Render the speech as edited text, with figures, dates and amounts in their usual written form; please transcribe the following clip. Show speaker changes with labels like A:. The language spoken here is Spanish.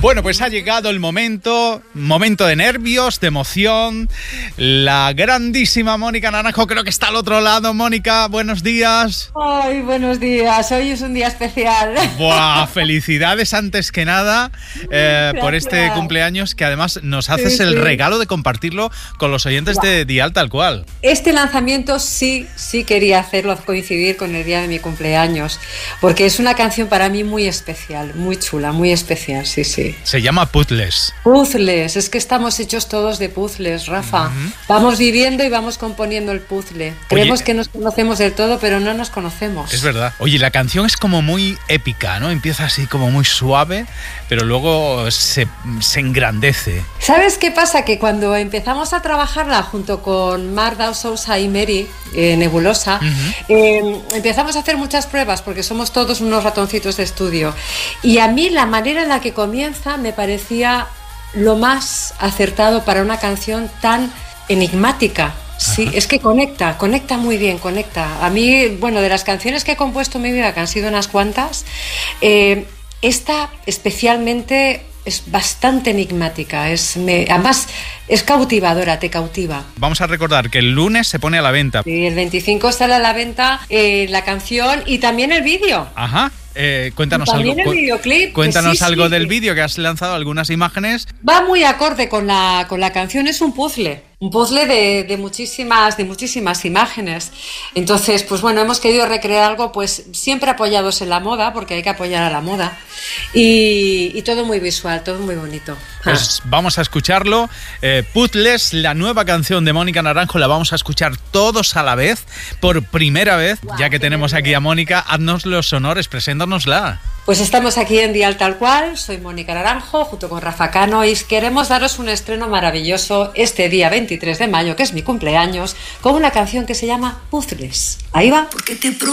A: Bueno, pues ha llegado el momento de nervios, de emoción. La grandísima Mónica Naranjo creo que está al otro lado. Mónica, buenos días.
B: Ay, buenos días. Hoy es un día especial.
A: Buah, felicidades antes que nada por este cumpleaños, que además nos haces el regalo de compartirlo con los oyentes de Dial Tal Cual.
B: Este lanzamiento sí quería hacerlo coincidir con el día de mi cumpleaños, porque es una canción para mí muy especial, muy chula, muy especial, sí.
A: Se llama Puzzles.
B: Puzzles, es que estamos hechos todos de puzzles, Rafa. Vamos viviendo y vamos componiendo el puzzle. Creemos que nos conocemos del todo, pero no nos conocemos.
A: Es verdad. Oye, la canción es como muy épica, ¿no? Empieza así como muy suave, pero luego se engrandece.
B: ¿Sabes qué pasa? Que cuando empezamos a trabajarla junto con Marta Sousa y Mary, Nebulosa, empezamos a hacer muchas pruebas porque somos todos unos ratoncitos de estudio. Y a mí la manera en la que comienza me parecía lo más acertado para una canción tan enigmática. Sí, es que conecta muy bien, conecta. A mí, bueno, de las canciones que he compuesto en mi vida, que han sido unas cuantas, esta especialmente es bastante enigmática, además es cautivadora, te cautiva.
A: Vamos a recordar que el lunes se pone a la venta.
B: Sí, el 25 sale a la venta la canción y también el vídeo.
A: Ajá. Cuéntanos
B: también
A: algo.
B: El videoclip.
A: Cuéntanos algo del vídeo, que has lanzado algunas imágenes.
B: Va muy acorde con la canción, es un puzzle de muchísimas imágenes. Entonces, pues bueno, hemos querido recrear algo, pues siempre apoyados en la moda, porque hay que apoyar a la moda, y todo muy visual, todo muy bonito.
A: Pues vamos a escucharlo. Puzzles, la nueva canción de Mónica Naranjo, la vamos a escuchar todos a la vez, por primera vez, ya que tenemos aquí a Mónica. Haznos los honores, preséntanosla.
B: Pues estamos aquí en Dial Tal Cual, soy Mónica Naranjo, junto con Rafa Cano, y queremos daros un estreno maravilloso este día 23 de mayo, que es mi cumpleaños, con una canción que se llama Puzzles. Ahí va.
C: Porque te